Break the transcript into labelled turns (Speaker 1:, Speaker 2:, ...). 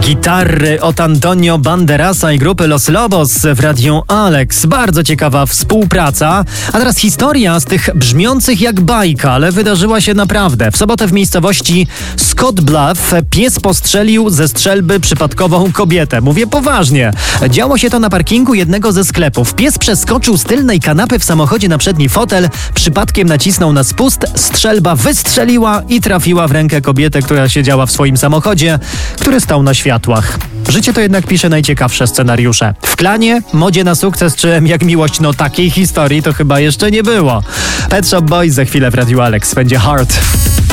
Speaker 1: Gitarry od Antonio Banderasa i grupy Los Lobos w Radiu Alex. Bardzo ciekawa współpraca. A teraz historia z tych brzmiących jak bajka, ale wydarzyła się naprawdę. W sobotę w miejscowości Scott Bluff pies postrzelił ze strzelby przypadkową kobietę. Mówię poważnie. Działo się to na parkingu jednego ze sklepów. Pies przeskoczył z tylnej kanapy w samochodzie na przedni fotel, przypadkiem nacisnął na spust, strzelba wystrzeliła i trafiła w rękę kobiety, która siedziała w swoim samochodzie, który stał na światłach. Życie to jednak pisze najciekawsze scenariusze. W klanie, modzie na sukces czy jak miłość, no takiej historii to chyba jeszcze nie było. Pet Shop Boys za chwilę w Radiu Alex. Będzie Heart.